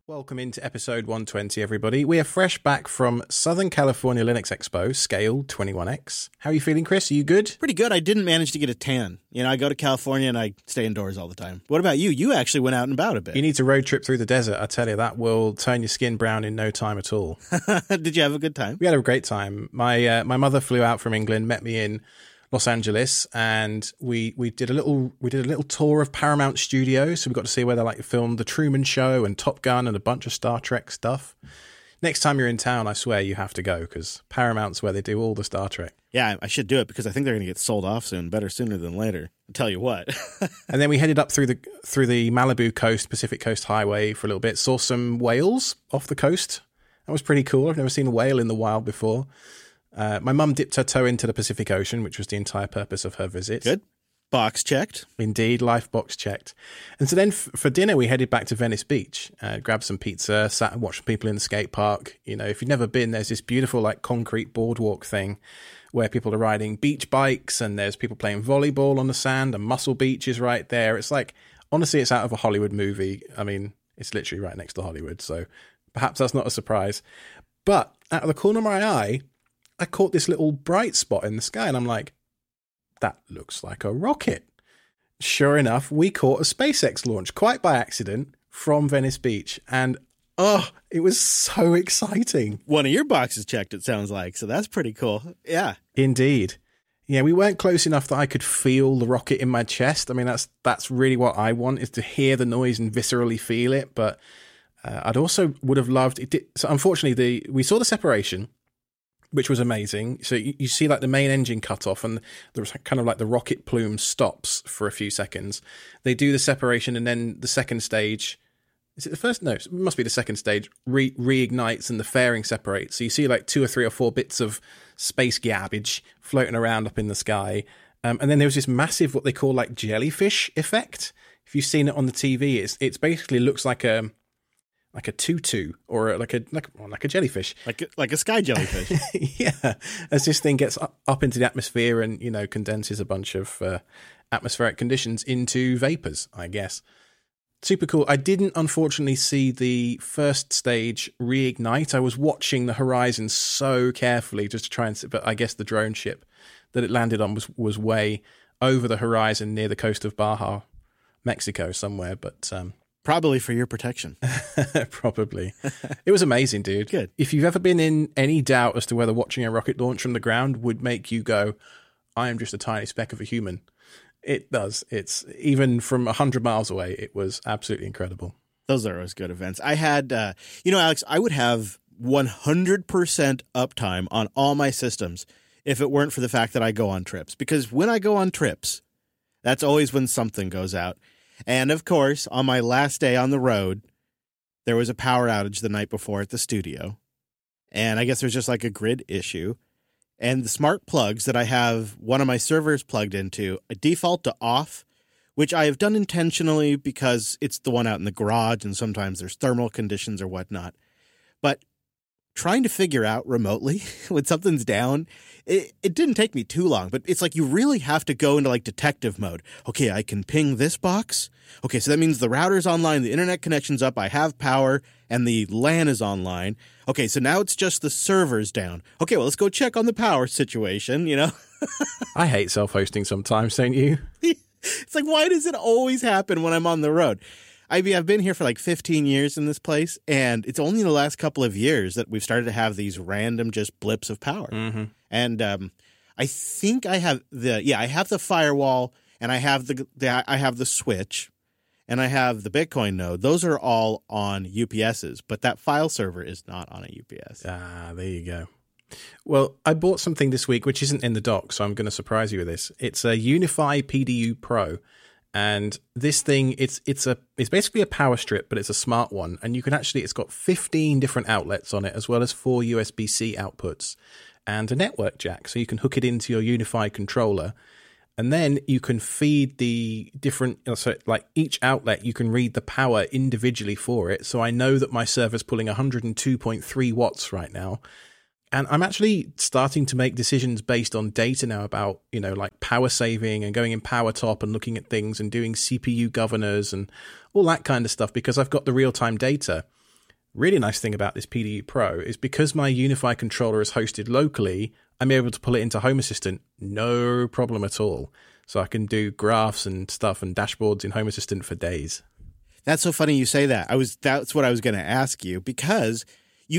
Welcome into episode 120, everybody. We are fresh back from Southern California Linux Expo, Scale 21X. How are you feeling, Chris? Are you good? Pretty good. I didn't manage to get a tan. You know, I go to California and I stay indoors all the time. What about you? You actually went out and about a bit. You need to road trip through the desert. I tell you, that will turn your skin brown in no time at all. Did you have a good time? We had a great time. My mother flew out from England, met me in Los Angeles, and we did a little tour of Paramount Studios. So we got to see where they filmed The Truman Show and Top Gun and a bunch of Star Trek stuff. Next time you're in town, I swear you have to go, because Paramount's where they do all the Star Trek. Yeah, I should do it because I think they're going to get sold off soon. Better sooner than later. I'll tell you what. And then we headed up through the Malibu coast, Pacific Coast Highway for a little bit. Saw some whales off the coast. That was pretty cool. I've never seen a whale in the wild before. My mum dipped her toe into the Pacific Ocean, which was the entire purpose of her visit. Good. Box checked. Indeed, life box checked. And so then for dinner, we headed back to Venice Beach, grabbed some pizza, sat and watched people in the skate park. You know, if you've never been, there's this beautiful concrete boardwalk thing where people are riding beach bikes, and there's people playing volleyball on the sand, and Muscle Beach is right there. It's honestly, it's out of a Hollywood movie. I mean, it's literally right next to Hollywood, so perhaps that's not a surprise. But out of the corner of my eye, I caught this little bright spot in the sky, and I'm like, that looks like a rocket. Sure enough, we caught a SpaceX launch, quite by accident, from Venice Beach. And, it was so exciting. One of your boxes checked, it sounds like, so that's pretty cool. Yeah. Indeed. Yeah, we weren't close enough that I could feel the rocket in my chest. I mean, that's really what I want, is to hear the noise and viscerally feel it. But I'd also would have loved it. So unfortunately, we saw the separation, which was amazing. So you see the main engine cut off, and there's kind of the rocket plume stops for a few seconds. They do the separation, and then the second stage, is it the first? No, it must be the second stage, reignites and the fairing separates. So you see 2 or 3 or 4 bits of space garbage floating around up in the sky. And then there was this massive, what they call jellyfish effect. If you've seen it on the TV, it's basically looks like a tutu, or like a jellyfish, like a sky jellyfish. Yeah, as this thing gets up into the atmosphere and condenses a bunch of atmospheric conditions into vapors, I guess. Super cool. I didn't unfortunately see the first stage reignite. I was watching the horizon so carefully just to try and see, but I guess the drone ship that it landed on was way over the horizon near the coast of Baja, Mexico somewhere, but probably for your protection. Probably. It was amazing, dude. Good. If you've ever been in any doubt as to whether watching a rocket launch from the ground would make you go, I am just a tiny speck of a human, it does. It's even from 100 miles away. It was absolutely incredible. Those are always good events. I had, Alex, I would have 100% uptime on all my systems if it weren't for the fact that I go on trips. Because when I go on trips, that's always when something goes out. And, of course, on my last day on the road, there was a power outage the night before at the studio. And I guess there's just a grid issue. And the smart plugs that I have one of my servers plugged into default to off, which I have done intentionally because it's the one out in the garage and sometimes there's thermal conditions or whatnot. But trying to figure out remotely when something's down, it didn't take me too long, but it's you really have to go into detective mode. Okay, I can ping this box. Okay, so that means the router's online, the internet connection's up, I have power, and the LAN is online. Okay, so now it's just the server's down. Okay, well, let's go check on the power situation, I hate self-hosting sometimes, don't you? It's why does it always happen when I'm on the road? I've been here for 15 years in this place, and it's only the last couple of years that we've started to have these random just blips of power. Mm-hmm. And I think I have the firewall, and I have the switch, and I have the Bitcoin node. Those are all on UPSs, but that file server is not on a UPS. Ah, there you go. Well, I bought something this week which isn't in the dock, so I'm going to surprise you with this. It's a Unify PDU Pro. And this thing, it's basically a power strip, but it's a smart one. And it's got 15 different outlets on it, as well as 4 USB-C outputs and a network jack. So you can hook it into your Unify controller. And then you can feed the different, each outlet, you can read the power individually for it. So I know that my server's pulling 102.3 watts right now. And I'm actually starting to make decisions based on data now about, power saving and going in PowerTop and looking at things and doing CPU governors and all that kind of stuff, because I've got the real-time data. Really nice thing about this PDU Pro is because my UniFi controller is hosted locally, I'm able to pull it into Home Assistant, no problem at all. So I can do graphs and stuff and dashboards in Home Assistant for days. That's so funny you say that. That's what I was going to ask you, because you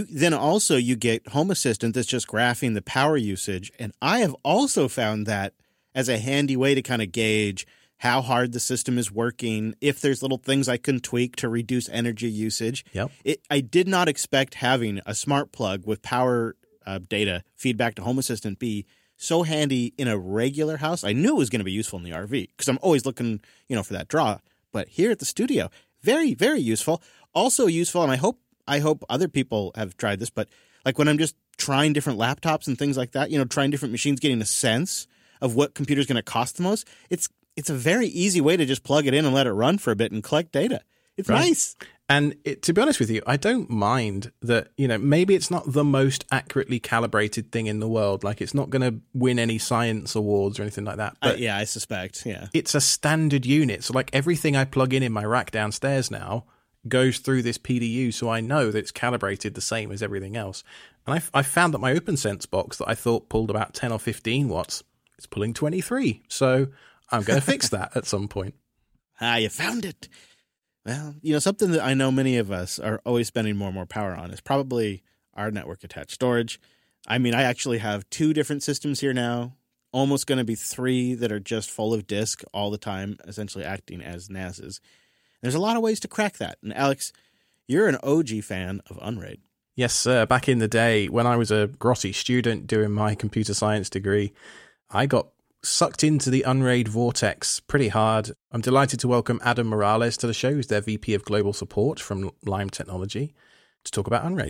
get Home Assistant that's just graphing the power usage. And I have also found that as a handy way to kind of gauge how hard the system is working, if there's little things I can tweak to reduce energy usage. Yep. I did not expect having a smart plug with power data feedback to Home Assistant be so handy in a regular house. I knew it was going to be useful in the RV because I'm always looking, for that draw. But here at the studio, very, very useful. Also useful, and I hope other people have tried this, but like when I'm just trying different laptops and things like that, trying different machines, getting a sense of what computer's going to cost the most, it's a very easy way to just plug it in and let it run for a bit and collect data. It's right. Nice. And to be honest with you, I don't mind that, maybe it's not the most accurately calibrated thing in the world. Like it's not going to win any science awards or anything like that. But yeah, I suspect. Yeah. It's a standard unit. So like everything I plug in my rack downstairs now goes through this PDU. So I know that it's calibrated the same as everything else. And I found that my OpenSense box that I thought pulled about 10 or 15 watts, it's pulling 23. So I'm going to fix that at some point. You found it. Well, something that I know many of us are always spending more and more power on is probably our network attached storage. I mean, I actually have 2 different systems here now, almost going to be 3 that are just full of disk all the time, essentially acting as NASs. There's a lot of ways to crack that. And Alex, you're an OG fan of Unraid. Yes, sir. Back in the day when I was a grotty student doing my computer science degree, I got sucked into the Unraid vortex pretty hard. I'm delighted to welcome Adam Morales to the show, who's their VP of Global Support from Lime Technology, to talk about Unraid.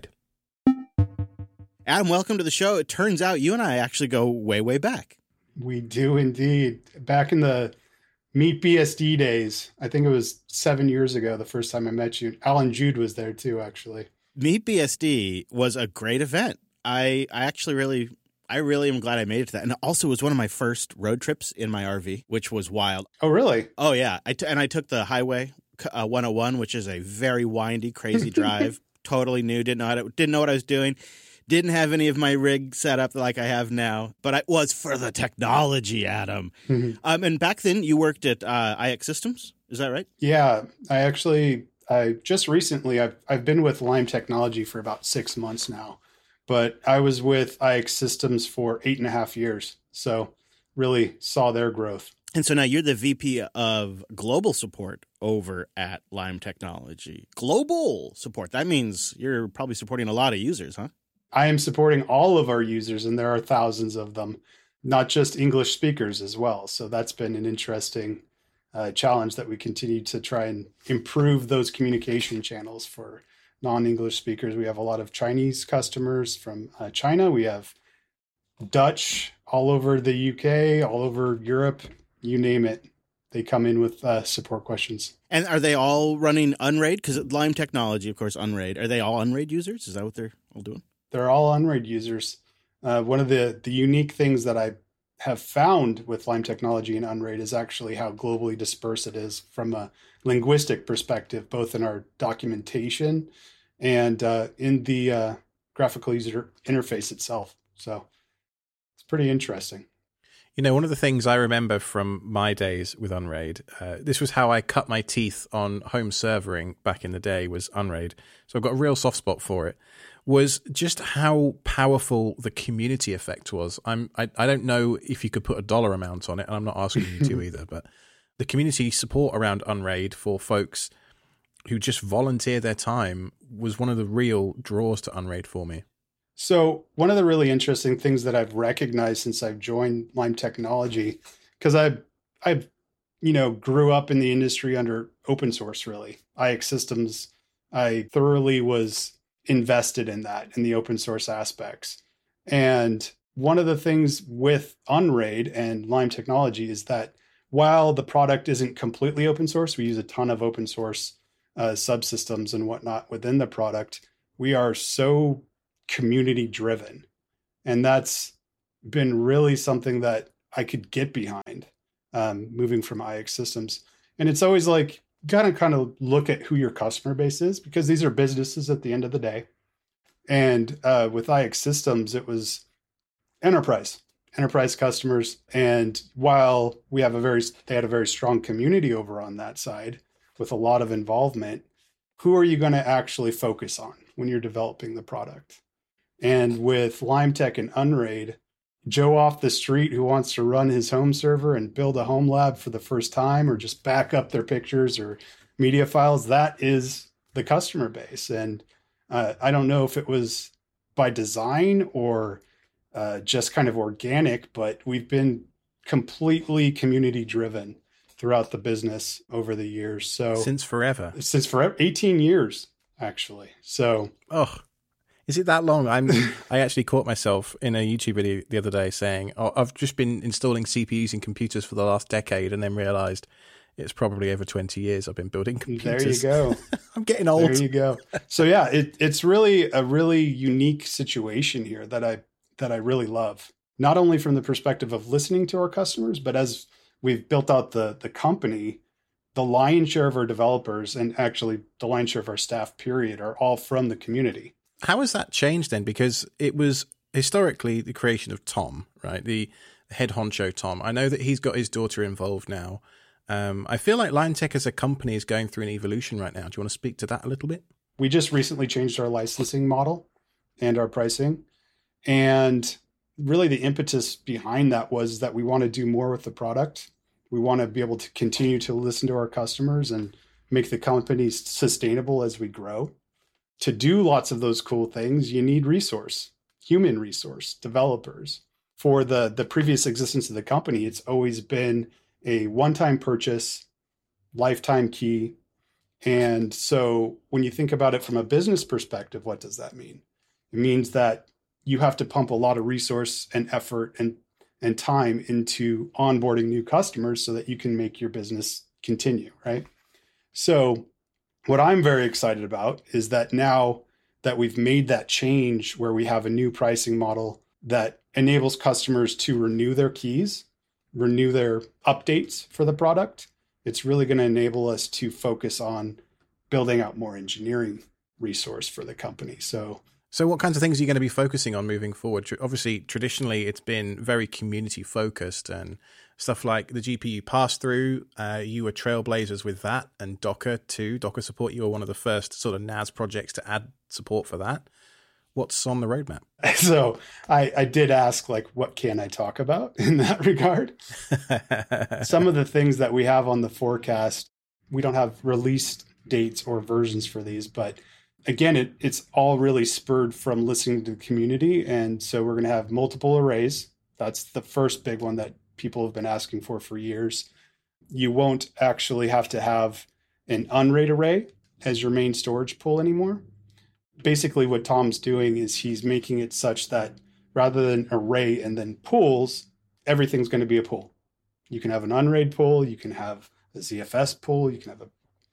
Adam, welcome to the show. It turns out you and I actually go way, way back. We do indeed. Back in the Meet BSD days, I think it was 7 years ago, the first time I met you. Alan Jude was there too, actually. Meet BSD was a great event. I really am glad I made it to that. And also it was one of my first road trips in my RV, which was wild. Oh, really? Oh, yeah. I took the Highway 101, which is a very windy, crazy drive. Totally new. Didn't know what I was doing. Didn't have any of my rig set up like I have now, but I was for the technology, Adam. Mm-hmm. And back then you worked at IX Systems. Is that right? Yeah. I just recently, I've been with Lime Technology for about 6 months now. But I was with IX Systems for 8.5 years. So really saw their growth. And so now you're the VP of global support over at Lime Technology. Global support. That means you're probably supporting a lot of users, huh? I am supporting all of our users, and there are thousands of them, not just English speakers as well. So that's been an interesting challenge that we continue to try and improve those communication channels for non-English speakers. We have a lot of Chinese customers from China. We have Dutch all over the UK, all over Europe, you name it. They come in with support questions. And are they all running Unraid? Because Lime Technology, of course, Unraid. Are they all Unraid users? Is that what they're all doing? They're all Unraid users. One of the unique things that I have found with Lime Technology and Unraid is actually how globally dispersed it is from a linguistic perspective, both in our documentation and in the graphical user interface itself. So it's pretty interesting. One of the things I remember from my days with Unraid, this was how I cut my teeth on home servering back in the day, was Unraid. So I've got a real soft spot for it, was just how powerful the community effect was. I don't know if you could put a dollar amount on it, and I'm not asking you to either, but the community support around Unraid for folks who just volunteer their time was one of the real draws to Unraid for me. So one of the really interesting things that I've recognized since I've joined Lime Technology, because I grew up in the industry under open source, really. IX Systems, I thoroughly was invested in that, in the open source aspects. And one of the things with Unraid and Lime Technology is that while the product isn't completely open source, we use a ton of open source subsystems and whatnot within the product. We are so community driven. And that's been really something that I could get behind moving from IX Systems. And it's always like, got to kind of look at who your customer base is, because these are businesses at the end of the day. And with IX Systems, it was enterprise customers. And while they had a very strong community over on that side with a lot of involvement, who are you going to actually focus on when you're developing the product? And with LimeTech and Unraid, Joe off the street who wants to run his home server and build a home lab for the first time, or just back up their pictures or media files, that is the customer base. And I don't know if it was by design or just kind of organic, but we've been completely community driven throughout the business over the years. So since forever, 18 years, actually. So, is it that long? I actually caught myself in a YouTube video the other day saying, I've just been installing CPUs in computers for the last decade, and then realized it's probably over 20 years I've been building computers. There you go. I'm getting old. There you go. So yeah, it's really a really unique situation here that I really love. Not only from the perspective of listening to our customers, but as we've built out the company, the lion's share of our developers, and actually the lion's share of our staff, period, are all from the community. How has that changed then? Because it was historically the creation of Tom, right? The head honcho Tom. I know that he's got his daughter involved now. I feel like LimeTech as a company is going through an evolution right now. Do you want to speak to that a little bit? We just recently changed our licensing model and our pricing. And really the impetus behind that was that we want to do more with the product. We want to be able to continue to listen to our customers and make the company sustainable as we grow. To do lots of those cool things, you need human resource, developers. For the previous existence of the company, it's always been a one-time purchase, lifetime key. And so when you think about it from a business perspective, what does that mean? It means that you have to pump a lot of resource and effort and time into onboarding new customers so that you can make your business continue, right? So what I'm very excited about is that now that we've made that change where we have a new pricing model that enables customers to renew their keys, renew their updates for the product, it's really going to enable us to focus on building out more engineering resource for the company. So what kinds of things are you going to be focusing on moving forward? Obviously, traditionally, it's been very community focused, and stuff like the GPU pass-through. You were trailblazers with that, and Docker too. Docker support, you were one of the first sort of NAS projects to add support for that. What's on the roadmap? So I did ask, like, what can I talk about in that regard? Some of the things that we have on the forecast, we don't have release dates or versions for these, but again, it's all really spurred from listening to the community. And so we're going to have multiple arrays. That's the first big one that people have been asking for years. You won't actually have to have an Unraid array as your main storage pool anymore. Basically, what Tom's doing is he's making it such that rather than array and then pools, everything's going to be a pool. You can have an Unraid pool, you can have a ZFS pool, you can have a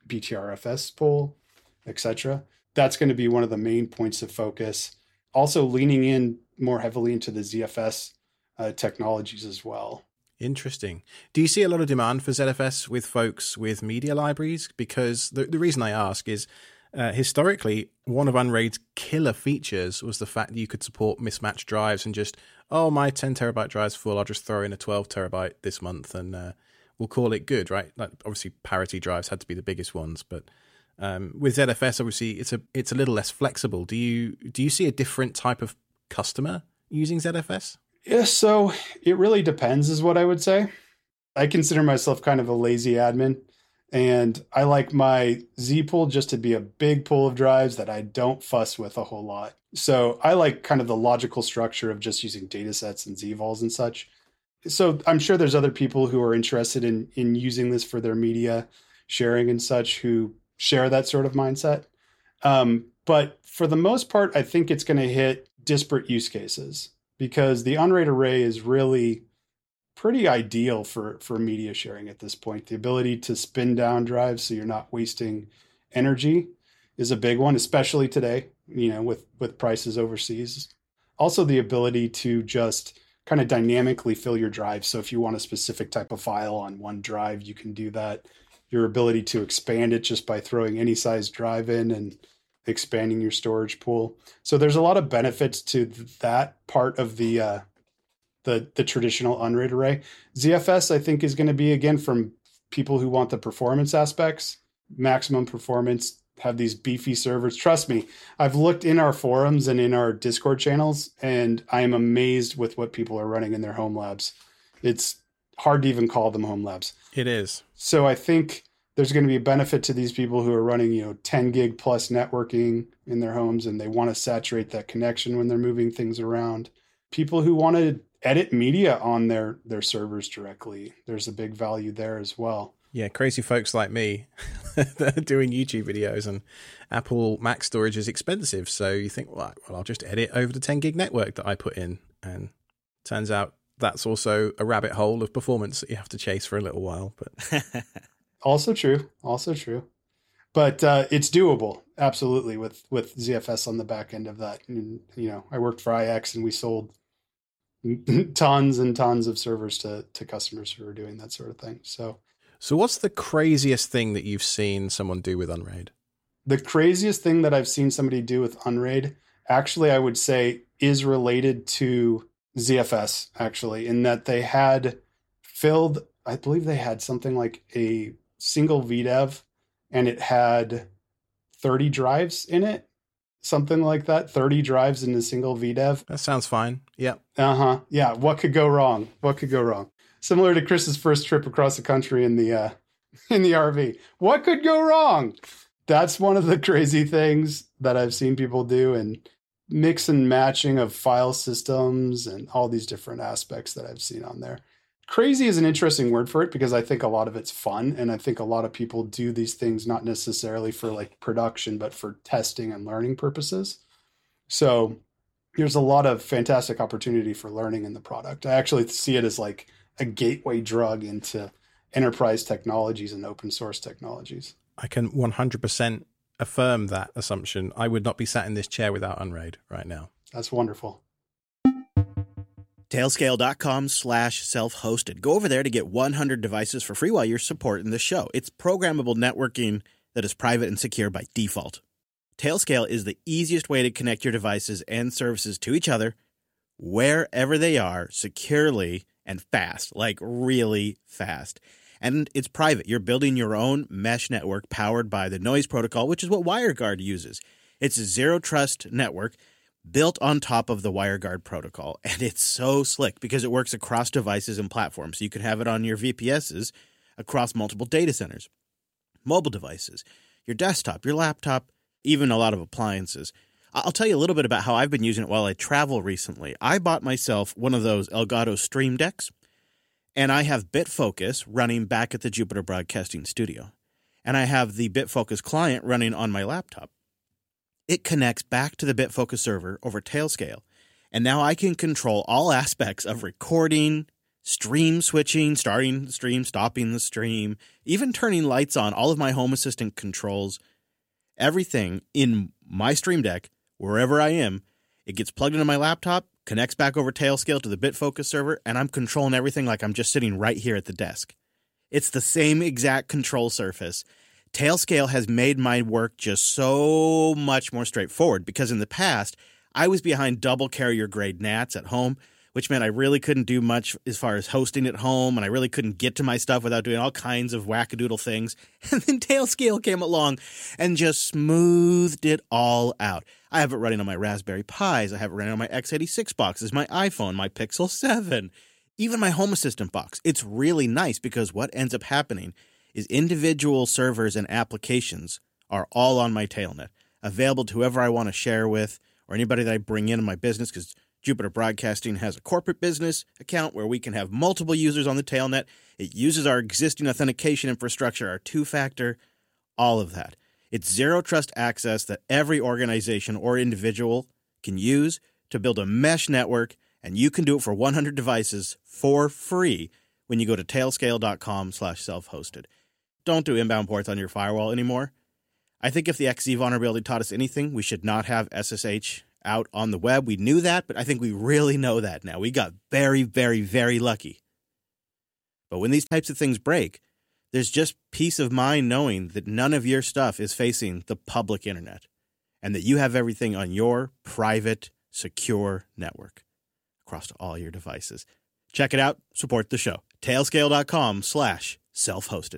BTRFS pool, etc. That's going to be one of the main points of focus. Also leaning in more heavily into the ZFS technologies as well. Interesting. Do you see a lot of demand for ZFS with folks with media libraries? Because the reason I ask is historically, one of Unraid's killer features was the fact that you could support mismatched drives and just, my 10 terabyte drive's full, I'll just throw in a 12 terabyte this month and we'll call it good, right? Like, obviously, parity drives had to be the biggest ones, but with ZFS, obviously, it's a little less flexible. Do you see a different type of customer using ZFS? Yeah, so it really depends, is what I would say. I consider myself kind of a lazy admin, and I like my Z pool just to be a big pool of drives that I don't fuss with a whole lot. So I like kind of the logical structure of just using datasets and ZVols and such. So I'm sure there's other people who are interested in using this for their media sharing and such who share that sort of mindset. But for the most part, I think it's going to hit disparate use cases because the Unraid array is really pretty ideal for media sharing at this point. The ability to spin down drives so you're not wasting energy is a big one, especially today, with prices overseas. Also, the ability to just kind of dynamically fill your drive. So if you want a specific type of file on one drive, you can do that. If your ability to expand it just by throwing any size drive in and expanding your storage pool. So there's a lot of benefits to that part of the traditional Unraid array. ZFS, I think, is going to be, again, from people who want the performance aspects, maximum performance, have these beefy servers. Trust me, I've looked in our forums and in our Discord channels, and I am amazed with what people are running in their home labs. It's hard to even call them home labs. It is. So I think there's going to be a benefit to these people who are running, 10 gig plus networking in their homes, and they want to saturate that connection when they're moving things around. People who want to edit media on their servers directly, there's a big value there as well. Yeah, crazy folks like me that are doing YouTube videos, and Apple Mac storage is expensive. So you think, well, I'll just edit over the 10 gig network that I put in. And turns out that's also a rabbit hole of performance that you have to chase for a little while. But Also true. But it's doable, absolutely, with ZFS on the back end of that. And, I worked for IX, and we sold tons and tons of servers to customers who were doing that sort of thing. So what's the craziest thing that you've seen someone do with Unraid? The craziest thing that I've seen somebody do with Unraid, actually, I would say is related to ZFS, actually, in that they had filled, I believe they had something like a single VDEV, and it had 30 drives in it, something like that, 30 drives in a single VDEV. That sounds fine. Yeah. Yeah. What could go wrong? Similar to Chris's first trip across the country in the RV. What could go wrong? That's one of the crazy things that I've seen people do, and mix and matching of file systems and all these different aspects that I've seen on there. Crazy is an interesting word for it, because I think a lot of it's fun, and I think a lot of people do these things not necessarily for like production, but for testing and learning purposes. So there's a lot of fantastic opportunity for learning in the product. I actually see it as like a gateway drug into enterprise technologies and open source technologies. I can 100% affirm that assumption. I would not be sat in this chair without Unraid right now. That's wonderful. Tailscale.com/self-hosted. Go over there to get 100 devices for free while you're supporting the show. It's programmable networking that is private and secure by default. Tailscale is the easiest way to connect your devices and services to each other, wherever they are, securely and fast, like really fast. And it's private. You're building your own mesh network powered by the noise protocol, which is what WireGuard uses. It's a zero trust network built on top of the WireGuard protocol. And it's so slick because it works across devices and platforms. So you can have it on your VPSs across multiple data centers, mobile devices, your desktop, your laptop, even a lot of appliances. I'll tell you a little bit about how I've been using it while I travel recently. I bought myself one of those Elgato Stream Decks, and I have BitFocus running back at the Jupiter Broadcasting Studio. And I have the BitFocus client running on my laptop. It connects back to the BitFocus server over Tailscale, and now I can control all aspects of recording, stream switching, starting the stream, stopping the stream, even turning lights on, all of my Home Assistant controls, everything in my Stream Deck. Wherever I am, it gets plugged into my laptop, connects back over Tailscale to the BitFocus server, and I'm controlling everything like I'm just sitting right here at the desk. It's the same exact control surface. Tailscale has made my work just so much more straightforward, because in the past, I was behind double carrier grade NATs at home, which meant I really couldn't do much as far as hosting at home, and I really couldn't get to my stuff without doing all kinds of wackadoodle things. And then Tailscale came along and just smoothed it all out. I have it running on my Raspberry Pis. I have it running on my x86 boxes, my iPhone, my Pixel 7, even my Home Assistant box. It's really nice because what ends up happening is individual servers and applications are all on my Tailnet, available to whoever I want to share with or anybody that I bring in my business, because Jupiter Broadcasting has a corporate business account where we can have multiple users on the Tailnet. It uses our existing authentication infrastructure, our two-factor, all of that. It's zero trust access that every organization or individual can use to build a mesh network, and you can do it for 100 devices for free when you go to tailscale.com/self-hosted. Don't do inbound ports on your firewall anymore. I think if the XZ vulnerability taught us anything, we should not have SSH out on the web. We knew that, but I think we really know that now. We got very, very, very lucky. But when these types of things break, There's just peace of mind knowing that none of your stuff is facing the public internet and that you have everything on your private, secure network across all your devices. Check it out. Support the show. Tailscale.com/self-hosted.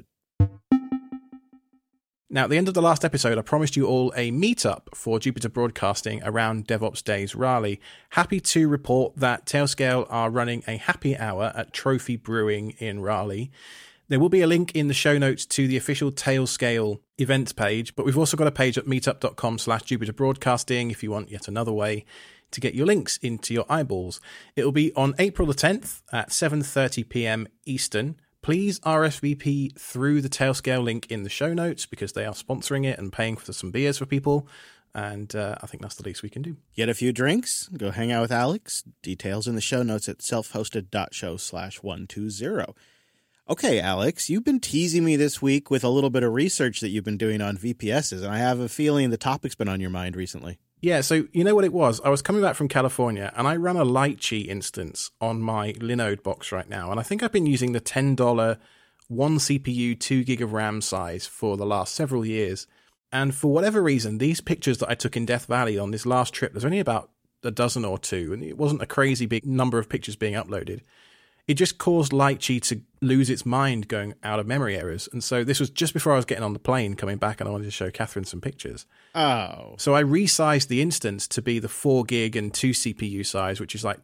Now, at the end of the last episode, I promised you all a meetup for Jupiter Broadcasting around DevOps Days Raleigh. Happy to report that Tailscale are running a happy hour at Trophy Brewing in Raleigh. There will be a link in the show notes to the official Tailscale events page, but we've also got a page at meetup.com/Jupiter Broadcasting if you want yet another way to get your links into your eyeballs. It will be on April the 10th at 7:30 p.m. Eastern. Please RSVP through the Tailscale link in the show notes because they are sponsoring it and paying for some beers for people. And I think that's the least we can do. Get a few drinks, go hang out with Alex. Details in the show notes at selfhosted.show/120. Okay, Alex, you've been teasing me this week with a little bit of research that you've been doing on VPSs, and I have a feeling the topic's been on your mind recently. Yeah, so you know what it was? I was coming back from California, and I run a Litchi instance on my Linode box right now, and I think I've been using the $10 1 CPU, 2 gig of RAM size for the last several years. And for whatever reason, these pictures that I took in Death Valley on this last trip, there's only about a dozen or two, and it wasn't a crazy big number of pictures being uploaded. It just caused Litchi to lose its mind going out of memory errors. And so this was just before I was getting on the plane coming back and I wanted to show Catherine some pictures. Oh. So I resized the instance to be the 4 gig and 2 CPU size, which is like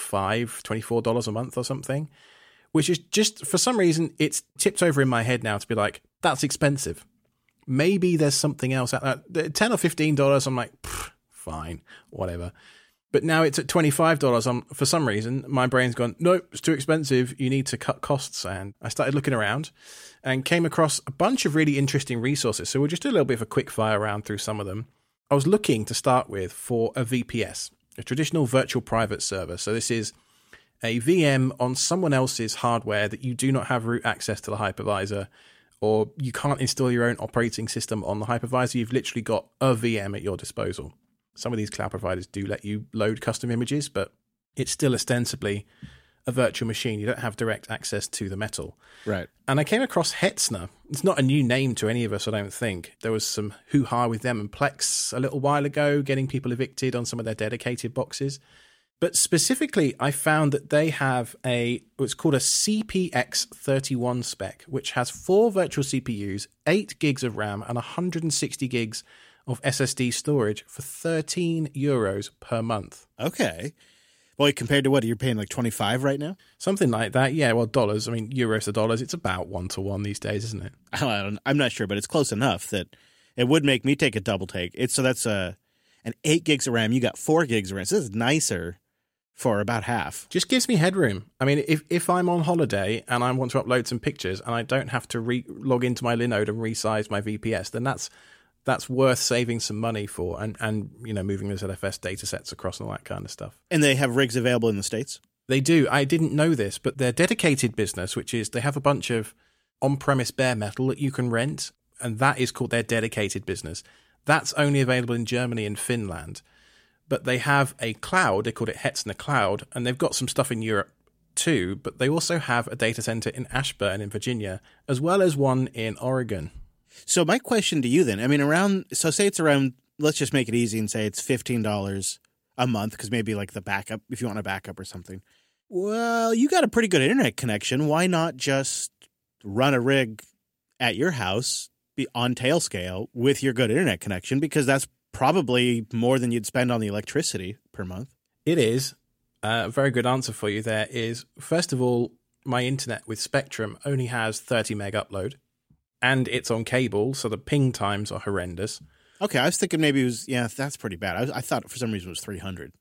$24 a month or something, which is just, for some reason, it's tipped over in my head now to be like, that's expensive. Maybe there's something else out there. $10 or $15, I'm like, fine, whatever. But now it's at $25. For some reason, my brain's gone, nope, it's too expensive. You need to cut costs. And I started looking around and came across a bunch of really interesting resources. So we'll just do a little bit of a quick fire round through some of them. I was looking to start with for a VPS, a traditional virtual private server. So this is a VM on someone else's hardware that you do not have root access to the hypervisor, or you can't install your own operating system on the hypervisor. You've literally got a VM at your disposal. Some of these cloud providers do let you load custom images, but it's still ostensibly a virtual machine. You don't have direct access to the metal. Right. And I came across Hetzner. It's not a new name to any of us, I don't think. There was some hoo-ha with them and Plex a little while ago, getting people evicted on some of their dedicated boxes. But specifically, I found that they have what's called a CPX31 spec, which has 4 virtual CPUs, 8 gigs of RAM, and 160 gigs of SSD storage for €13 per month. Okay. Well, compared to what? You're paying like 25 right now? Something like that. Yeah, well, dollars. I mean, euros to dollars. It's about 1-to-1 these days, isn't it? I'm not sure, but it's close enough that it would make me take a double take. So that's an 8 gigs of RAM. You got 4 gigs of RAM. So this is nicer for about half. Just gives me headroom. I mean, if I'm on holiday and I want to upload some pictures and I don't have to log into my Linode and resize my VPS, then that's worth saving some money for and moving the ZFS data sets across and all that kind of stuff. And they have rigs available in the States? They do. I didn't know this, but their dedicated business, which is they have a bunch of on-premise bare metal that you can rent, and that is called their dedicated business. That's only available in Germany and Finland. But they have a cloud, they called it Hetzner Cloud, and they've got some stuff in Europe too, but they also have a data center in Ashburn in Virginia, as well as one in Oregon. So my question to you then, I mean, say it's around, let's just make it easy and say it's $15 a month, because maybe like the backup, if you want a backup or something. Well, you got a pretty good internet connection. Why not just run a rig at your house, be on Tailscale with your good internet connection? Because that's probably more than you'd spend on the electricity per month. It is. A very good answer for you there is, first of all, my internet with Spectrum only has 30 meg upload. And it's on cable, so the ping times are horrendous. Okay, I was thinking maybe it was, that's pretty bad. I thought for some reason it was 300.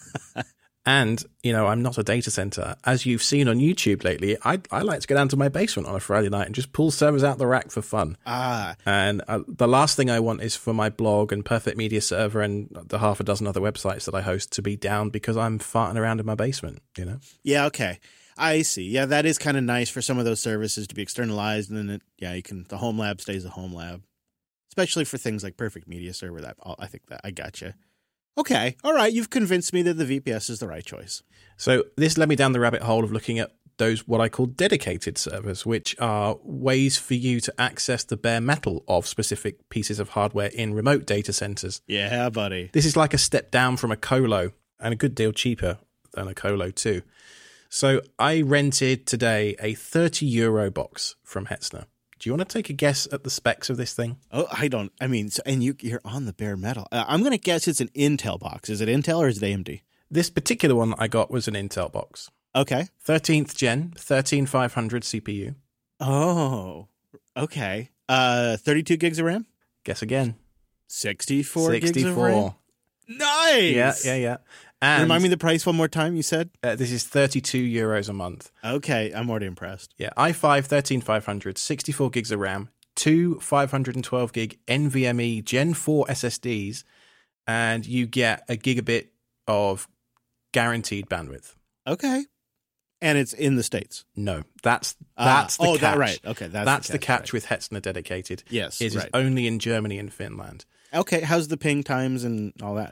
And, I'm not a data center. As you've seen on YouTube lately, I like to go down to my basement on a Friday night and just pull servers out the rack for fun. And the last thing I want is for my blog and Perfect Media Server and the half a dozen other websites that I host to be down because I'm farting around in my basement, Yeah, okay. I see. Yeah, that is kind of nice for some of those services to be externalized, and then the home lab stays a home lab, especially for things like Perfect Media Server. I think that I gotcha. Okay, all right. You've convinced me that the VPS is the right choice. So this led me down the rabbit hole of looking at those what I call dedicated servers, which are ways for you to access the bare metal of specific pieces of hardware in remote data centers. Yeah, buddy. This is like a step down from a colo, and a good deal cheaper than a colo too. So I rented today a €30 box from Hetzner. Do you want to take a guess at the specs of this thing? Oh, you're on the bare metal. I'm going to guess it's an Intel box. Is it Intel or is it AMD? This particular one I got was an Intel box. Okay. 13th gen, 13500 CPU. Oh, okay. 32 gigs of RAM? Guess again. 64 gigs of RAM? Nice! Yeah. And remind me the price one more time, you said? This is €32 a month. Okay, I'm already impressed. Yeah, i5 13500, 64 gigs of RAM, two 512 gig NVMe Gen 4 SSDs, and you get a gigabit of guaranteed bandwidth. Okay. And it's in the States. No, that's the catch. Right. Okay, that's the catch with Hetzner Dedicated. Yes, It is only in Germany and Finland. Okay, how's the ping times and all that?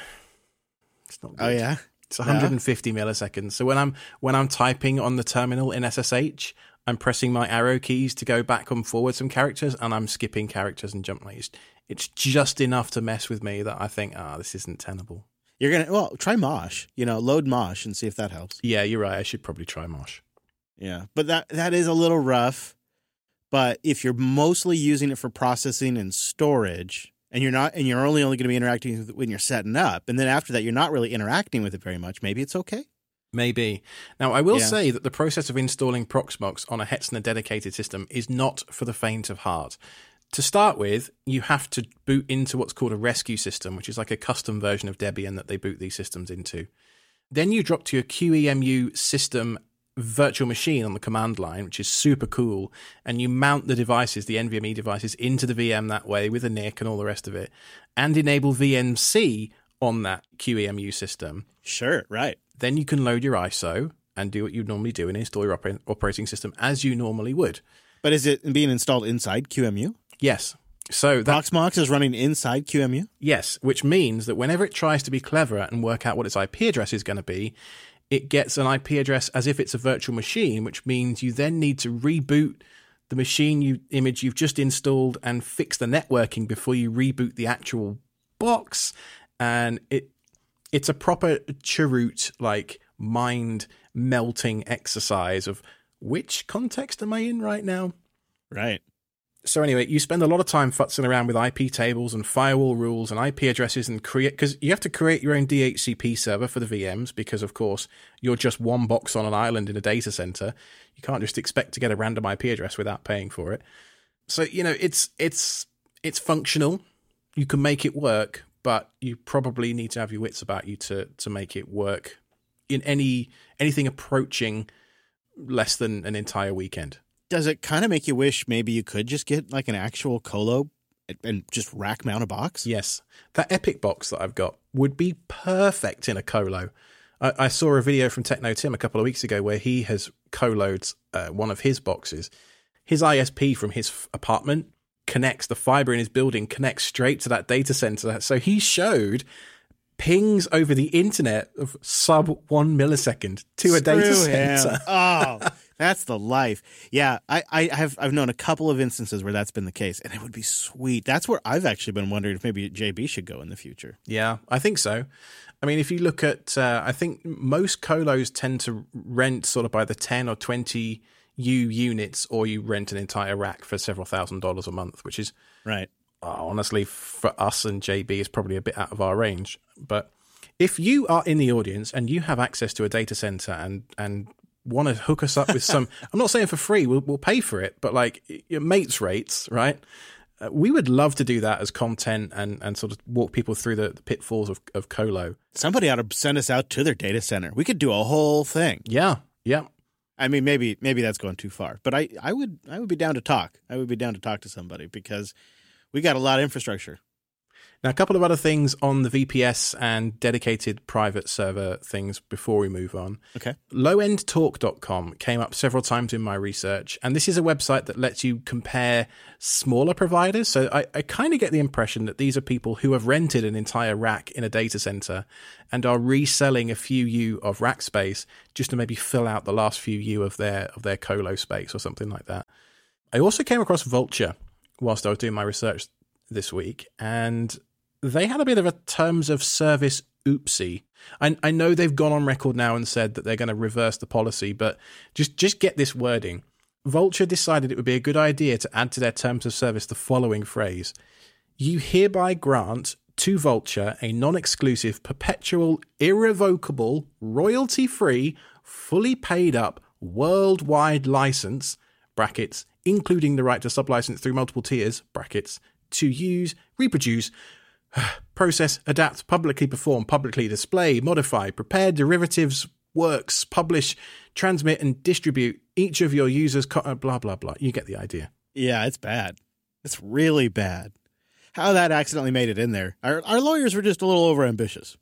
It's not good. Oh yeah, it's 150 milliseconds. So when I'm typing on the terminal in SSH, I'm pressing my arrow keys to go back and forward some characters, and I'm skipping characters and jump lanes. It's just enough to mess with me that I think, this isn't tenable. You're gonna try Mosh. Load Mosh and see if that helps. Yeah, you're right. I should probably try Mosh. Yeah, but that is a little rough. But if you're mostly using it for processing and storage, and you're only going to be interacting with it when you're setting up, and then after that you're not really interacting with it very much, maybe it's okay. Maybe. Now, I will say that the process of installing Proxmox on a Hetzner dedicated system is not for the faint of heart. To start with, you have to boot into what's called a rescue system, which is like a custom version of Debian that they boot these systems into. Then you drop to your QEMU system virtual machine on the command line, which is super cool, and you mount the devices, the NVMe devices, into the VM that way with a NIC and all the rest of it, and enable VNC on that QEMU system. Sure, right. Then you can load your ISO and do what you normally do and install your operating system as you normally would. But is it being installed inside QEMU? Yes. So Proxmox is running inside QEMU? Yes, which means that whenever it tries to be clever and work out what its IP address is going to be, it gets an IP address as if it's a virtual machine, which means you then need to reboot the machine image you've just installed and fix the networking before you reboot the actual box. And it's a proper cheroot, like mind melting exercise of which context am I in right now? Right. So anyway, you spend a lot of time futzing around with IP tables and firewall rules and IP addresses and because you have to create your own DHCP server for the VMs because, of course, you're just one box on an island in a data center. You can't just expect to get a random IP address without paying for it. So, it's functional. You can make it work, but you probably need to have your wits about you to make it work in anything approaching less than an entire weekend. Does it kind of make you wish maybe you could just get like an actual colo and just rack mount a box? Yes. That Epic box that I've got would be perfect in a colo. I saw a video from Techno Tim a couple of weeks ago where he has coloed one of his boxes. His ISP from his apartment connects, the fiber in his building connects straight to that data center. So he showed pings over the internet of sub 1 millisecond to a data center. Oh, that's the life. Yeah, I've known a couple of instances where that's been the case, and it would be sweet. That's where I've actually been wondering if maybe JB should go in the future. Yeah, I think so. I mean, if you look at, I think most colos tend to rent sort of by the 10 or 20 units, or you rent an entire rack for several $1,000s a month, which is right. Honestly, for us and JB, is probably a bit out of our range. But if you are in the audience and you have access to a data center and want to hook us up with some, I'm not saying for free, we'll pay for it, but like your mates rates, right? We would love to do that as content and sort of walk people through the pitfalls of colo. Somebody ought to send us out to their data center. We could do a whole thing. Yeah. I mean, maybe that's going too far, but I would be down to talk. I would be down to talk to somebody because we got a lot of infrastructure. Now, a couple of other things on the VPS and dedicated private server things before we move on. Okay. Lowendtalk.com came up several times in my research, and this is a website that lets you compare smaller providers. So I kind of get the impression that these are people who have rented an entire rack in a data center and are reselling a few U of rack space just to maybe fill out the last few U of their colo space or something like that. I also came across Vultr whilst I was doing my research this week, and they had a bit of a terms of service oopsie. I know they've gone on record now and said that they're going to reverse the policy, but just get this wording. Vultr decided it would be a good idea to add to their terms of service the following phrase: "You hereby grant to Vultr a non-exclusive, perpetual, irrevocable, royalty-free, fully paid up, worldwide license, brackets, including the right to sublicense through multiple tiers, brackets, to use, reproduce, process, adapt, publicly perform, publicly display, modify, prepare derivatives, works, publish, transmit, and distribute each of your users, blah, blah, blah." You get the idea. Yeah, it's bad. It's really bad. How that accidentally made it in there. Our lawyers were just a little overambitious.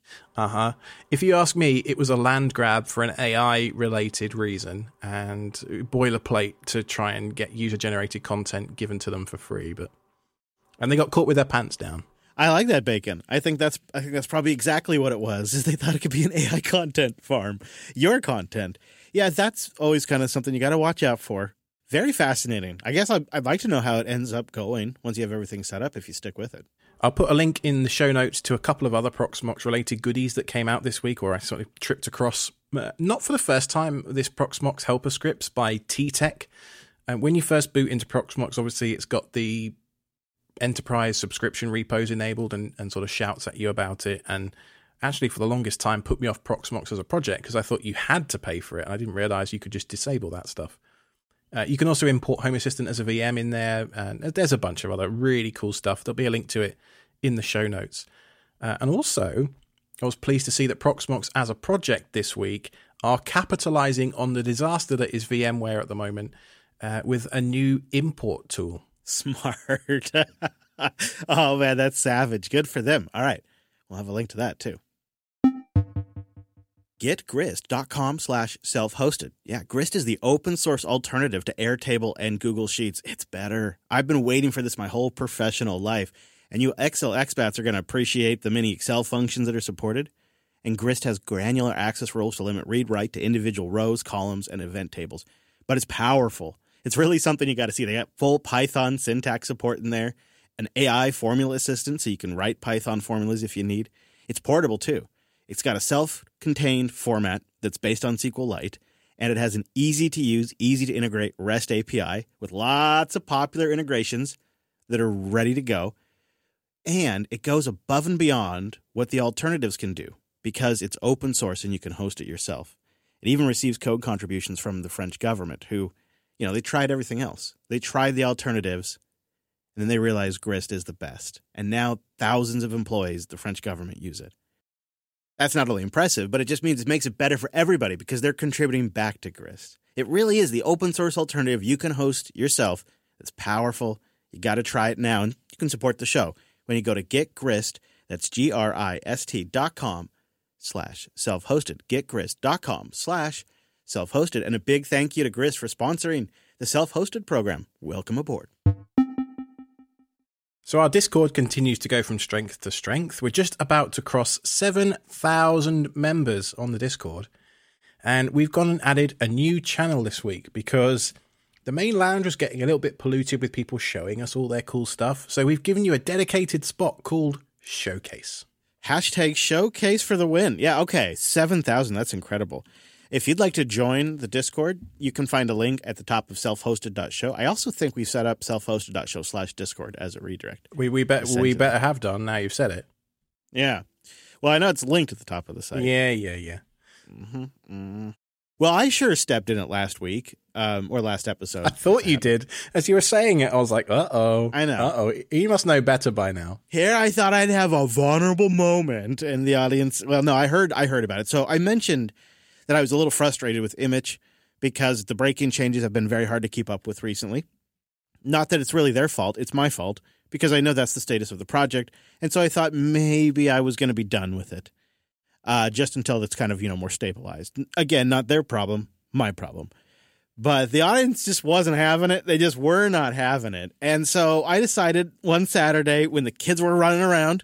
If you ask me, it was a land grab for an AI-related reason and boilerplate to try and get user-generated content given to them for free. And they got caught with their pants down. I like that, Bacon. I think that's probably exactly what it was, is they thought it could be an AI content farm. Your content. Yeah, that's always kind of something you got to watch out for. Very fascinating. I guess I'd like to know how it ends up going once you have everything set up, if you stick with it. I'll put a link in the show notes to a couple of other Proxmox-related goodies that came out this week, or I sort of tripped across, not for the first time, this Proxmox helper scripts by T-Tech. When you first boot into Proxmox, obviously it's got the enterprise subscription repos enabled and sort of shouts at you about it. And actually, for the longest time, put me off Proxmox as a project because I thought you had to pay for it. And I didn't realize you could just disable that stuff. You can also import Home Assistant as a VM in there. And there's a bunch of other really cool stuff. There'll be a link to it in the show notes. And also, I was pleased to see that Proxmox as a project this week are capitalizing on the disaster that is VMware at the moment with a new import tool. Smart. Oh, man, that's savage. Good for them. All right. We'll have a link to that, too. GetGrist.com/self-hosted. Yeah, Grist is the open source alternative to Airtable and Google Sheets. It's better. I've been waiting for this my whole professional life. And you Excel expats are going to appreciate the many Excel functions that are supported. And Grist has granular access rules to limit read-write to individual rows, columns, and event tables. But it's powerful. It's really something you got to see. They got full Python syntax support in there, an AI formula assistant so you can write Python formulas if you need. It's portable, too. It's got a self-contained format that's based on SQLite, and it has an easy-to-use, easy-to-integrate REST API with lots of popular integrations that are ready to go. And it goes above and beyond what the alternatives can do because it's open source and you can host it yourself. It even receives code contributions from the French government who, you know, they tried everything else. They tried the alternatives, and then they realized Grist is the best. And now thousands of employees, the French government, use it. That's not only impressive, but it just means it makes it better for everybody because they're contributing back to Grist. It really is the open source alternative you can host yourself. It's powerful. You got to try it now, and you can support the show when you go to GetGrist. That's GRIST.com/self-hosted. GetGrist.com/self-hosted. And a big thank you to Grist for sponsoring the self-hosted program. Welcome aboard. So our Discord continues to go from strength to strength. We're just about to cross 7,000 members on the Discord. And we've gone and added a new channel this week because the main lounge was getting a little bit polluted with people showing us all their cool stuff. So we've given you a dedicated spot called Showcase. Hashtag Showcase for the win. Yeah, okay. 7,000. That's incredible. If you'd like to join the Discord, you can find a link at the top of selfhosted.show. I also think we set up selfhosted.show/Discord as a redirect. We better have done now you've said it. Yeah. Well, I know it's linked at the top of the site. Yeah. Mm-hmm. Mm-hmm. Well, I sure stepped in it last week, or last episode. I thought you did. As you were saying it, I was like, uh-oh. I know. Uh-oh. You must know better by now. Here I thought I'd have a vulnerable moment in the audience. Well, no, I heard about it. So I mentioned that I was a little frustrated with Image because the breaking changes have been very hard to keep up with recently. Not that it's really their fault. It's my fault. because I know that's the status of the project. And so I thought maybe I was going to be done with it just until it's kind of, more stabilized. Again, not their problem, my problem. But the audience just wasn't having it. They just were not having it. And so I decided one Saturday when the kids were running around,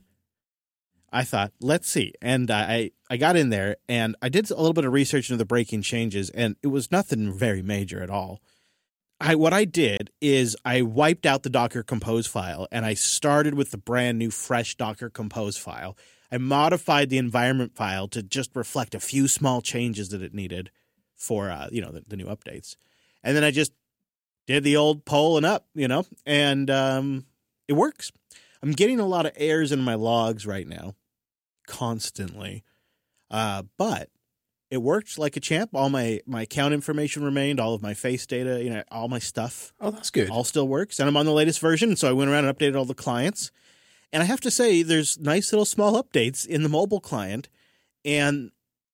I thought, let's see. And I got in there and I did a little bit of research into the breaking changes, and it was nothing very major at all. What I did is I wiped out the Docker Compose file and I started with the brand new fresh Docker Compose file. I modified the environment file to just reflect a few small changes that it needed for, the new updates. And then I just did the old pull and up, and it works. I'm getting a lot of errors in my logs right now, constantly. But it worked like a champ. All my account information remained, all of my face data, all my stuff. Oh, that's good. All still works. And I'm on the latest version, so I went around and updated all the clients. And I have to say, there's nice little small updates in the mobile client, and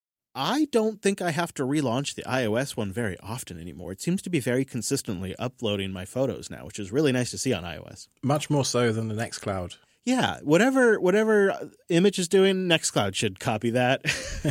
I don't think I have to relaunch the iOS one very often anymore. It seems to be very consistently uploading my photos now, which is really nice to see on iOS. Much more so than the Nextcloud. Yeah, whatever Image is doing, Nextcloud should copy that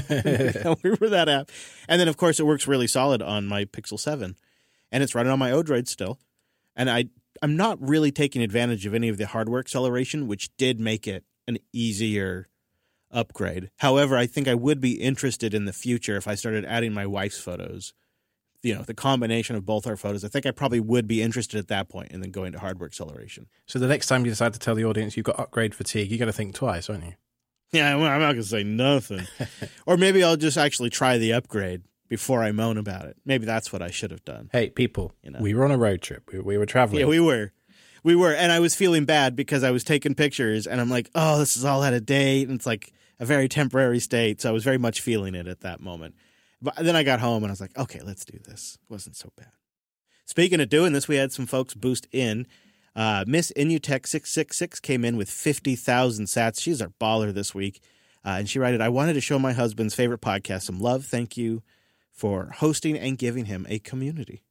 for that app. And then, of course, it works really solid on my Pixel 7, and it's running on my Odroid still. And I'm not really taking advantage of any of the hardware acceleration, which did make it an easier upgrade. However, I think I would be interested in the future if I started adding my wife's photos. The combination of both our photos, I think I probably would be interested at that point and then going to hardware acceleration. So the next time you decide to tell the audience you've got upgrade fatigue, you got to think twice, aren't you? Yeah, well, I'm not going to say nothing. Or maybe I'll just actually try the upgrade before I moan about it. Maybe that's what I should have done. Hey, people, we were on a road trip. We were traveling. Yeah, we were. And I was feeling bad because I was taking pictures and I'm like, oh, this is all out of date. And it's like a very temporary state. So I was very much feeling it at that moment. But then I got home and I was like, okay, let's do this. It wasn't so bad. Speaking of doing this, we had some folks boost in. Miss Inutech666 came in with 50,000 sats. She's our baller this week. And she wrote, I wanted to show my husband's favorite podcast some love. Thank you for hosting and giving him a community.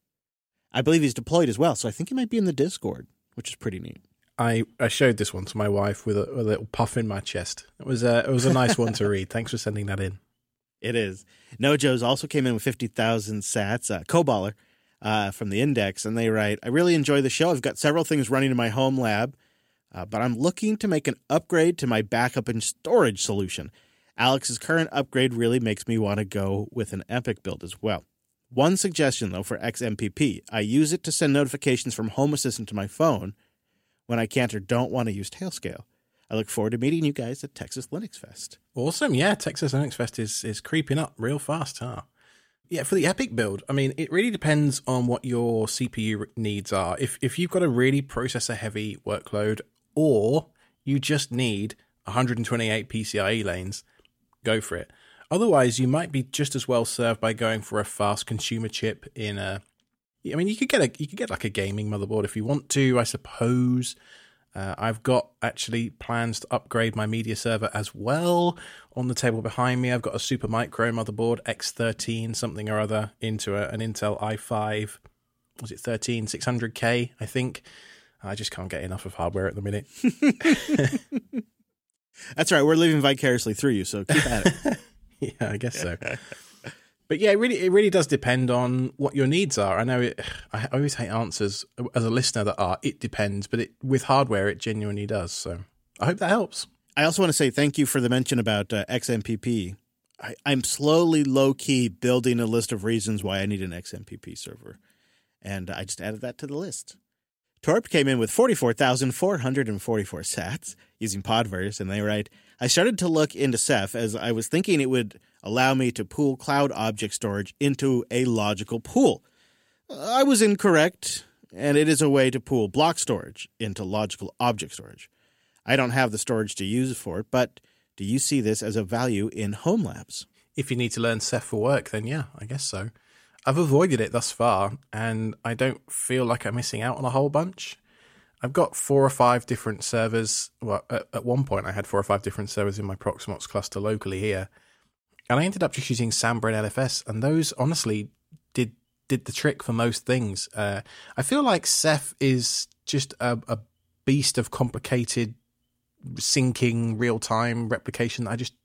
I believe he's deployed as well, so I think he might be in the Discord, which is pretty neat. I showed this one to my wife with a little puff in my chest. It was a nice one to read. Thanks for sending that in. It is. Nojo's also came in with 50,000 sats, Coballer from the Index, and they write, I really enjoy the show. I've got several things running in my home lab, but I'm looking to make an upgrade to my backup and storage solution. Alex's current upgrade really makes me want to go with an Epic build as well. One suggestion, though, for XMPP. I use it to send notifications from Home Assistant to my phone when I can't or don't want to use Tailscale. I look forward to meeting you guys at Texas Linux Fest. Awesome. Yeah, Texas Linux Fest is creeping up real fast, huh? Yeah, for the Epic build, I mean, it really depends on what your CPU needs are. If you've got a really processor-heavy workload, or you just need 128 PCIe lanes, go for it. Otherwise, you might be just as well served by going for a fast consumer chip in a... I mean, you could get like a gaming motherboard if you want to, I suppose. I've got actually plans to upgrade my media server as well. On the table behind me, I've got a Supermicro motherboard, X13 something or other, into an Intel i5. Was it 13600K, I think? I just can't get enough of hardware at the minute. That's right. We're living vicariously through you, so keep at it. Yeah, I guess so. But yeah, it really does depend on what your needs are. I know I always hate answers as a listener that are, it depends, but with hardware, it genuinely does. So I hope that helps. I also want to say thank you for the mention about XMPP. I'm slowly, low-key building a list of reasons why I need an XMPP server. And I just added that to the list. Torp came in with 44,444 sats using Podverse, and they write, I started to look into Ceph as I was thinking it would allow me to pool cloud object storage into a logical pool. I was incorrect, and it is a way to pool block storage into logical object storage. I don't have the storage to use for it, but do you see this as a value in home labs? If you need to learn Ceph for work, then yeah, I guess so. I've avoided it thus far, and I don't feel like I'm missing out on a whole bunch. I've got 4 or 5 different servers. Well, at one point I had 4 or 5 different servers in my Proxmox cluster locally here, and I ended up just using Samba and LFS, and those honestly did the trick for most things. I feel like Ceph is just a beast of complicated syncing real-time replication.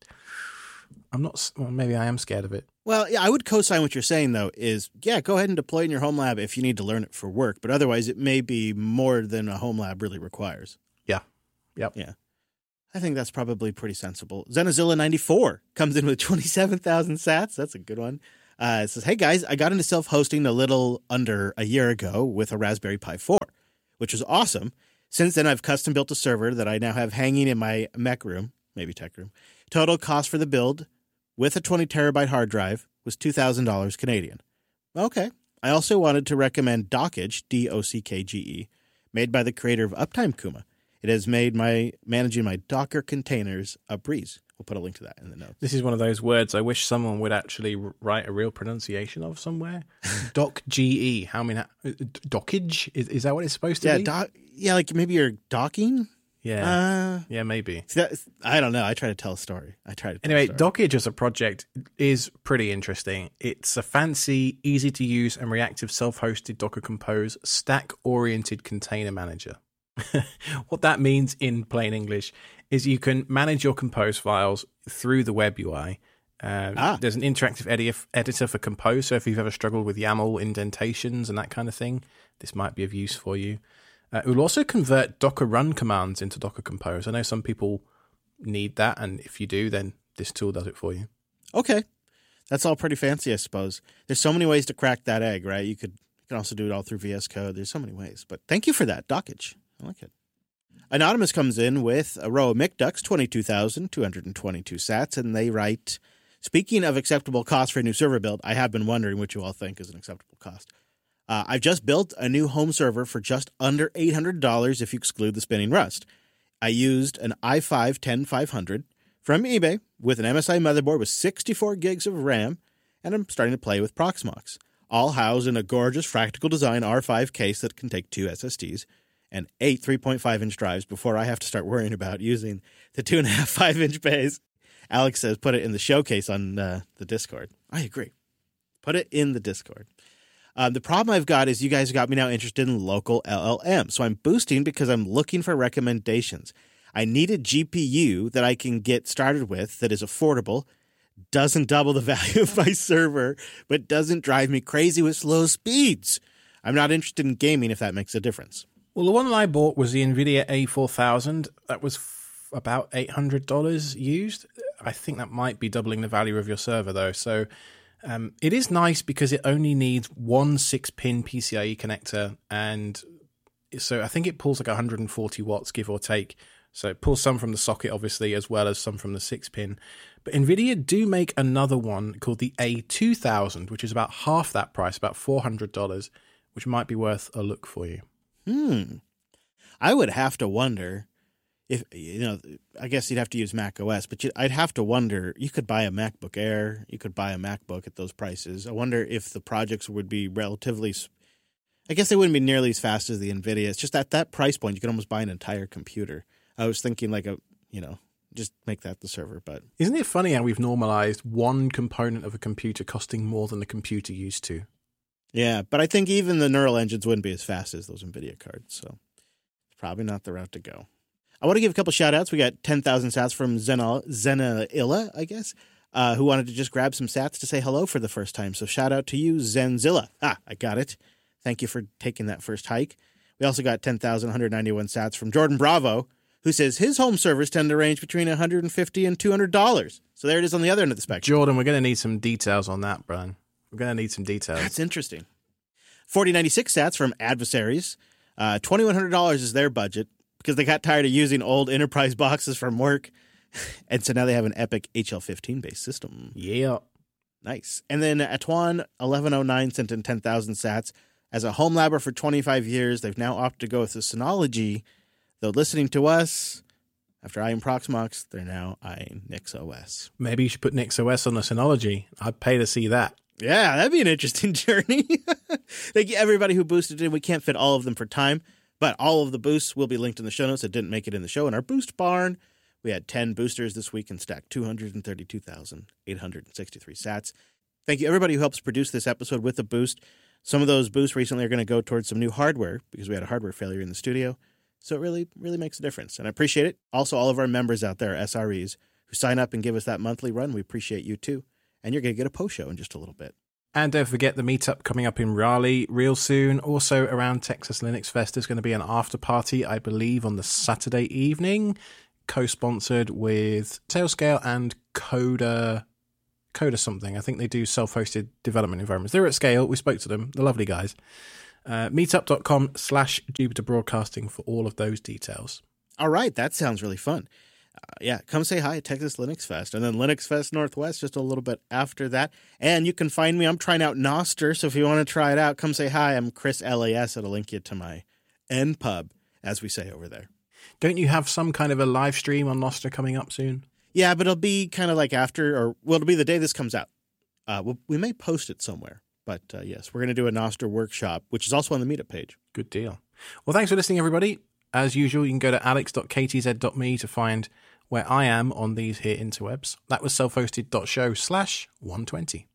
I'm not, well, maybe I am scared of it. Well, yeah, I would co-sign what you're saying, though, is, yeah, go ahead and deploy it in your home lab if you need to learn it for work. But otherwise, it may be more than a home lab really requires. Yeah. Yep. Yeah. I think that's probably pretty sensible. Zenazilla 94 comes in with 27,000 sats. That's a good one. It says, hey, guys, I got into self-hosting a little under a year ago with a Raspberry Pi 4, which was awesome. Since then, I've custom built a server that I now have hanging in my mech room, maybe tech room. Total cost for the build with a 20 terabyte hard drive was $2,000 Canadian. Okay. I also wanted to recommend Dockage, Dockge, made by the creator of Uptime Kuma. It has made managing my Docker containers a breeze. We'll put a link to that in the notes. This is one of those words I wish someone would actually write a real pronunciation of somewhere. Dockge. Dockage? Is that what it's supposed to be? Yeah, like maybe you're docking? Yeah. Yeah, maybe. I don't know. I try to tell a story. Anyway, Dockage as a project is pretty interesting. It's a fancy, easy to use and reactive self-hosted Docker Compose stack-oriented container manager. What that means in plain English is you can manage your Compose files through the web UI. There's an interactive editor for Compose, so if you've ever struggled with YAML indentations and that kind of thing, this might be of use for you. It will also convert Docker run commands into Docker Compose. I know some people need that, and if you do, then this tool does it for you. Okay. That's all pretty fancy, I suppose. There's so many ways to crack that egg, right? You can also do it all through VS Code. There's so many ways. But thank you for that, Dockage. I like it. Anonymous comes in with a row of McDucks, 22,222 sats, and they write, speaking of acceptable cost for a new server build, I have been wondering what you all think is an acceptable cost. I've just built a new home server for just under $800 if you exclude the spinning Rust. I used an i5-10500 from eBay with an MSI motherboard with 64 gigs of RAM, and I'm starting to play with Proxmox, all housed in a gorgeous Fractal Design R5 case that can take 2 SSDs and 8 3.5-inch drives before I have to start worrying about using the 2.5 5-inch bays. Alex says put it in the showcase on the Discord. I agree. Put it in the Discord. The problem I've got is you guys got me now interested in local LLM. So I'm boosting because I'm looking for recommendations. I need a GPU that I can get started with that is affordable, doesn't double the value of my server, but doesn't drive me crazy with slow speeds. I'm not interested in gaming if that makes a difference. Well, the one that I bought was the NVIDIA A4000. That was about $800 used. I think that might be doubling the value of your server, though. So it is nice because it only needs one 6-pin PCIe connector. And so I think it pulls like 140 watts, give or take. So it pulls some from the socket, obviously, as well as some from the 6-pin. But NVIDIA do make another one called the A2000, which is about half that price, about $400, which might be worth a look for you. I would have to wonder if, I guess you'd have to use Mac OS, but I'd have to wonder, you could buy a MacBook Air, you could buy a MacBook at those prices. I wonder if the projects would be relatively, I guess they wouldn't be nearly as fast as the NVIDIA. It's just at that price point, you could almost buy an entire computer. I was thinking like just make that the server, but. Isn't it funny how we've normalized one component of a computer costing more than the computer used to? Yeah, but I think even the neural engines wouldn't be as fast as those NVIDIA cards, so it's probably not the route to go. I want to give a couple shout-outs. We got 10,000 sats from Zenailla, I guess, who wanted to just grab some sats to say hello for the first time. So shout-out to you, Zenzilla. I got it. Thank you for taking that first hike. We also got 10,191 sats from Jordan Bravo, who says his home servers tend to range between $150 and $200. So there it is on the other end of the spectrum. Jordan, we're going to need some details on that, Brian. We're going to need some details. That's interesting. 4096 sats from Adversaries. $2,100 is their budget because they got tired of using old enterprise boxes from work. And so now they have an Epic HL15-based system. Yeah. Nice. And then Atuan 1109 sent in 10,000 sats. As a home labber for 25 years, they've now opted to go with the Synology. Though listening to us, after eyeing Proxmox, they're now eyeing NixOS. Maybe you should put NixOS on the Synology. I'd pay to see that. Yeah, that'd be an interesting journey. Thank you, everybody who boosted in. We can't fit all of them for time, but all of the boosts will be linked in the show notes that didn't make it in the show. In our boost barn, we had 10 boosters this week and stacked 232,863 sats. Thank you, everybody who helps produce this episode with a boost. Some of those boosts recently are going to go towards some new hardware because we had a hardware failure in the studio. So it really, really makes a difference. And I appreciate it. Also, all of our members out there, SREs, who sign up and give us that monthly run, we appreciate you too. And you're going to get a post show in just a little bit. And don't forget the meetup coming up in Raleigh real soon. Also around Texas Linux Fest, there's going to be an after party, I believe, on the Saturday evening, co-sponsored with Tailscale and Coda something. I think they do self-hosted development environments. They're at Scale. We spoke to them. They're lovely guys. Meetup.com/Jupiter Broadcasting for all of those details. All right. That sounds really fun. Yeah, come say hi at Texas Linux Fest. And then Linux Fest Northwest just a little bit after that. And you can find me. I'm trying out Nostr, so if you want to try it out, come say hi. I'm Chris LAS. It'll link you to my NPub, as we say over there. Don't you have some kind of a live stream on Nostr coming up soon? Yeah, but it'll be kind of like after, or well, it'll be the day this comes out. We may post it somewhere. But yes, we're going to do a Nostr workshop, which is also on the meetup page. Good deal. Well, thanks for listening, everybody. As usual, you can go to alex.ktz.me to find where I am on these here interwebs. That was self-hosted.show/120.